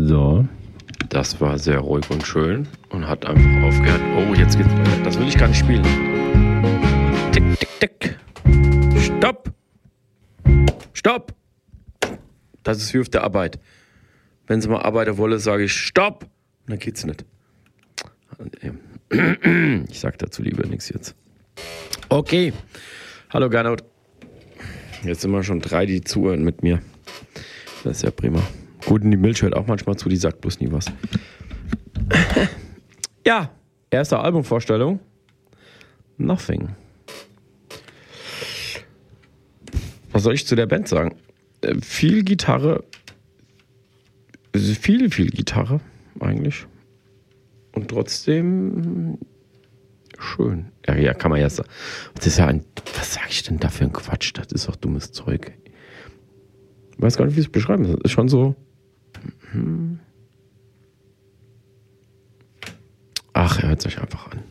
So, das war sehr ruhig und schön und hat einfach aufgehört. Oh, jetzt geht's weiter. Das will ich gar nicht spielen. Tick, tick, tick. Stopp! Stopp! Das ist wie auf der Arbeit. Wenn sie mal arbeiten wolle, sage ich Stopp! Und dann geht's nicht. Ich sag dazu lieber nichts jetzt. Okay. Hallo Gernot. Jetzt sind wir schon 3, die zuhören mit mir. Das ist ja prima. Gut, und die Milch hört auch manchmal zu, die sagt bloß nie was. Ja, erste Albumvorstellung. Nothing. Was soll ich zu der Band sagen? Viel Gitarre. Viel Gitarre eigentlich. Und trotzdem schön. Ja, kann man ja sagen. Das ist ja was sag ich denn da für ein Quatsch? Das ist doch dummes Zeug. Ich weiß gar nicht, wie ich es beschreiben soll. Das ist schon so. Ach, hört sich einfach an.